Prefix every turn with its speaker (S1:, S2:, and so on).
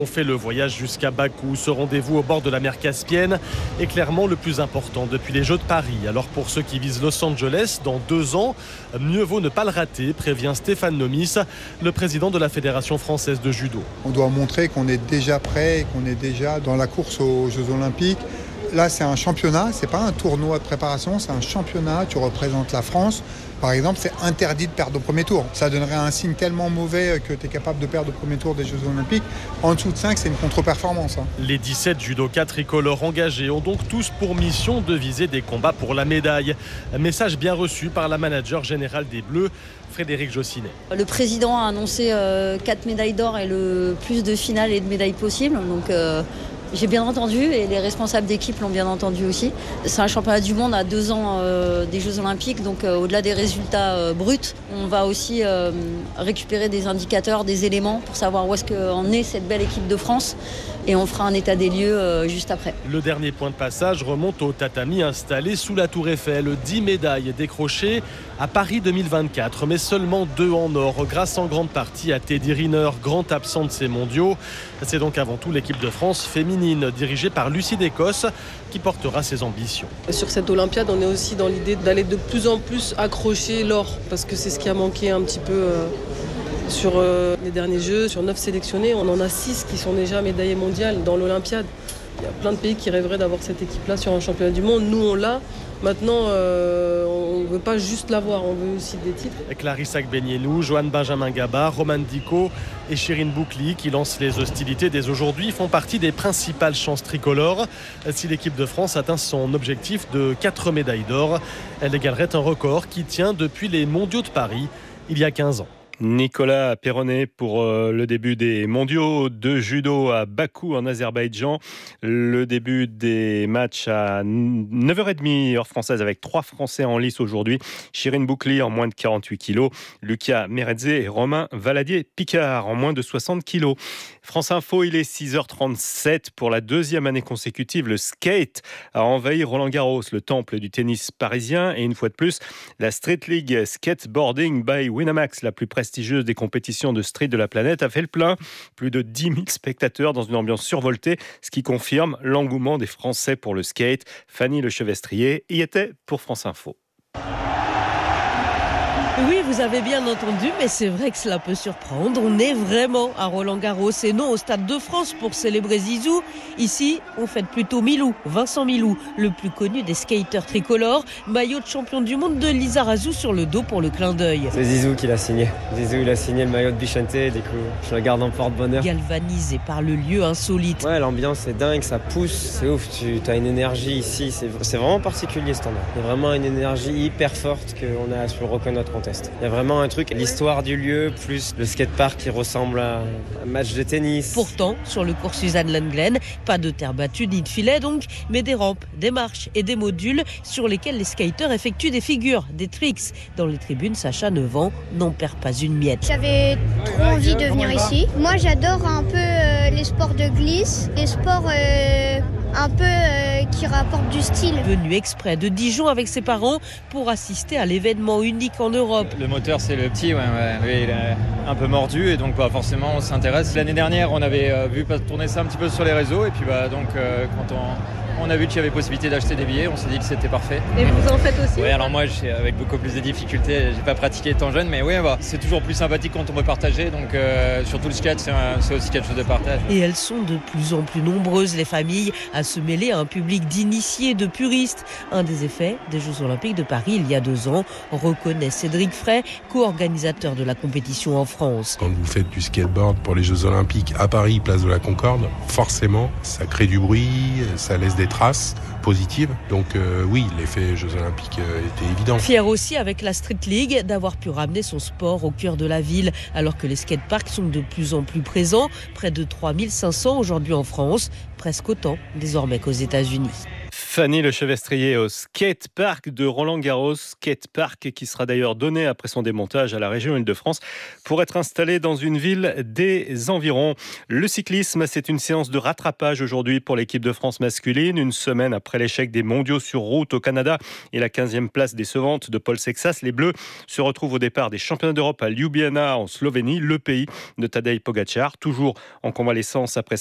S1: On fait le voyage jusqu'à Bakou. Ce rendez-vous au bord de la mer Caspienne est clairement le plus important depuis les Jeux de Paris. Alors pour ceux qui visent Los Angeles dans 2 ans, mieux vaut ne pas le rater, prévient Stéphane Nomis, le président de la Fédération française de judo.
S2: On doit montrer qu'on est déjà prêt, qu'on est déjà dans la course aux Jeux Olympiques. Là, c'est un championnat, c'est pas un tournoi de préparation, c'est un championnat. Tu représentes la France. Par exemple, c'est interdit de perdre au premier tour. Ça donnerait un signe tellement mauvais que tu es capable de perdre au premier tour des Jeux Olympiques. En dessous de 5, c'est une contre-performance.
S1: Les 17 judokas tricolores engagés ont donc tous pour mission de viser des combats pour la médaille. Un message bien reçu par la manager générale des Bleus, Frédéric Jossinet.
S3: Le président a annoncé 4 médailles d'or et le plus de finales et de médailles possibles. Donc j'ai bien entendu et les responsables d'équipe l'ont bien entendu aussi. C'est un championnat du monde à 2 ans des Jeux Olympiques, donc au-delà des résultats bruts, on va aussi récupérer des indicateurs, des éléments pour savoir où est-ce qu'en est cette belle équipe de France et on fera un état des lieux juste après.
S1: Le dernier point de passage remonte au tatami installé sous la Tour Eiffel. 10 médailles décrochées à Paris 2024, mais seulement 2 en or, grâce en grande partie à Teddy Riner, grand absent de ces mondiaux. C'est donc avant tout l'équipe de France féminine, dirigée par Lucie d'Écosse, qui portera ses ambitions.
S4: Sur cette Olympiade, on est aussi dans l'idée d'aller de plus en plus accrocher l'or, parce que c'est ce qui a manqué un petit peu sur les derniers Jeux. Sur 9 sélectionnés, on en a 6 qui sont déjà médaillés mondiales dans l'Olympiade. Il y a plein de pays qui rêveraient d'avoir cette équipe-là sur un championnat du monde. Nous, on l'a. Maintenant, on ne veut pas juste l'avoir, on veut aussi des titres.
S1: Clarissa Agbenienou, Joanne Benjamin Gabard, Romane Dicot et Chirine Boukli, qui lancent les hostilités dès aujourd'hui, font partie des principales chances tricolores. Si l'équipe de France atteint son objectif de 4 médailles d'or, elle égalerait un record qui tient depuis les mondiaux de Paris, il y a 15 ans.
S5: Nicolas Perronnet pour le début des mondiaux de judo à Bakou en Azerbaïdjan. Le début des matchs à 9h30 heure française avec 3 Français en lice aujourd'hui. Chirine Boukli en moins de 48 kg, Lucas Meredze et Romain Valadier-Picard en moins de 60 kg. France Info, il est 6h37. Pour la 2e année consécutive, le skate a envahi Roland-Garros, le temple du tennis parisien. Et une fois de plus, la Street League Skateboarding by Winamax, la plus prestigieuse des compétitions de street de la planète, a fait le plein. Plus de 10 000 spectateurs dans une ambiance survoltée, ce qui confirme l'engouement des Français pour le skate. Fanny Lechevestrier y était pour France Info.
S6: Oui, vous avez bien entendu, mais c'est vrai que cela peut surprendre. On est vraiment à Roland-Garros et non au Stade de France pour célébrer Zizou. Ici, on fête plutôt Milou, Vincent Milou, le plus connu des skateurs tricolores. Maillot de champion du monde de Lizarazu sur le dos pour le clin d'œil.
S7: C'est Zizou qui l'a signé. Zizou, il a signé le maillot de Bichente, du coup, je le garde en porte-bonheur.
S6: Galvanisé par le lieu insolite.
S7: Ouais, l'ambiance est dingue, ça pousse, c'est ouf. Tu as une énergie ici, c'est vraiment particulier ce endroit. Il y a vraiment une énergie hyper forte qu'on a à se reconnaître en test. Il y a vraiment un truc, l'histoire du lieu, plus le skatepark qui ressemble à un match de tennis.
S6: Pourtant, sur le cours Suzanne Lenglen, pas de terre battue ni de filet donc, mais des rampes, des marches et des modules sur lesquels les skateurs effectuent des figures, des tricks. Dans les tribunes, Sacha, 9 ans, n'en perd pas une miette.
S8: J'avais trop envie de venir ici. Moi, j'adore un peu les sports de glisse, les sports un peu qui rapportent du style.
S6: Venu exprès de Dijon avec ses parents pour assister à l'événement unique en Europe.
S9: Le moteur, c'est le petit, oui, il est un peu mordu et donc forcément on s'intéresse. L'année dernière, on avait vu tourner ça un petit peu sur les réseaux et puis quand on a vu qu'il y avait possibilité d'acheter des billets, on s'est dit que c'était parfait.
S6: Et vous en faites aussi?
S9: Oui, alors moi, avec beaucoup plus de difficultés, j'ai pas pratiqué étant jeune, mais oui, c'est toujours plus sympathique quand on peut partager. Donc surtout le skate, c'est aussi quelque chose de partage.
S6: Et elles sont de plus en plus nombreuses, les familles, à se mêler à un public d'initiés, de puristes. Un des effets des Jeux Olympiques de Paris il y a 2 ans, reconnaît Cédric Frey, co-organisateur de la compétition en France.
S10: Quand vous faites du skateboard pour les Jeux Olympiques à Paris, place de la Concorde, forcément, ça crée du bruit, ça laisse des traces positives. Donc oui, l'effet Jeux Olympiques était évident.
S6: Fier aussi avec la Street League d'avoir pu ramener son sport au cœur de la ville, alors que les skateparks sont de plus en plus présents, près de 3500 aujourd'hui en France, presque autant désormais qu'aux États-Unis.
S5: Fanny Lechevestrier au skatepark de Roland-Garros, skatepark qui sera d'ailleurs donné après son démontage à la région Île-de-France pour être installé dans une ville des environs. Le cyclisme, c'est une séance de rattrapage aujourd'hui pour l'équipe de France masculine, une semaine après l'échec des mondiaux sur route au Canada et la 15e place décevante de Paul Sexas. Les Bleus se retrouvent au départ des championnats d'Europe à Ljubljana en Slovénie, le pays de Tadej Pogačar, toujours en convalescence après